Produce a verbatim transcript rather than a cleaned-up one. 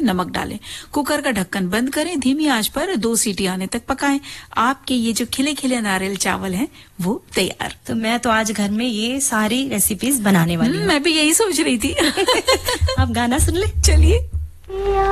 नमक डालें। कुकर का ढक्कन बंद करें, धीमी आंच पर दो सीटी आने तक पकाएं। आपके ये जो खिले खिले नारियल चावल हैं वो तैयार। तो मैं तो आज घर में ये सारी रेसिपीज बनाने वाली हूँ। मैं भी यही सोच रही थी। आप गाना सुन ले। चलिए।